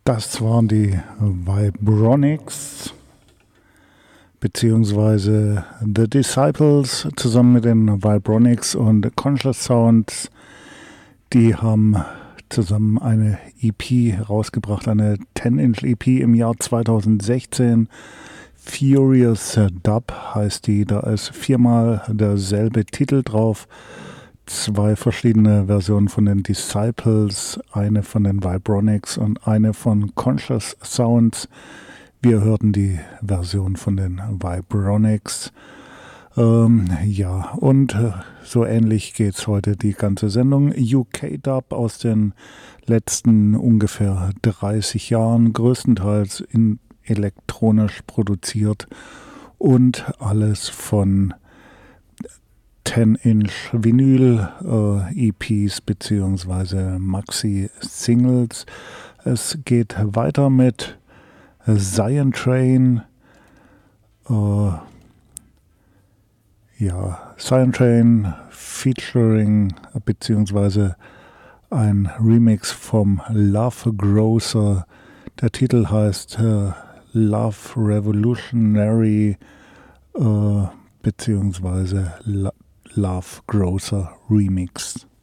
Das waren die Vibronics beziehungsweise The Disciples zusammen mit den Vibronics und Conscious Sounds. Die haben zusammen eine EP rausgebracht, eine 10-Inch EP im Jahr 2016. Furious Dub heißt die, da ist viermal derselbe Titel drauf. Zwei verschiedene Versionen von den Disciples, eine von den Vibronics und eine von Conscious Sounds. Wir hörten die Version von den Vibronics. So ähnlich geht's heute die ganze Sendung. UK-Dub aus den letzten ungefähr 30 Jahren, größtenteils elektronisch produziert und alles von 10-Inch Vinyl EPs bzw. Maxi-Singles. Es geht weiter mit Zion Train. Zion Train featuring bzw. ein Remix vom Love Grocer. Der Titel heißt Love Revolutionary bzw. Love Grocer Remix.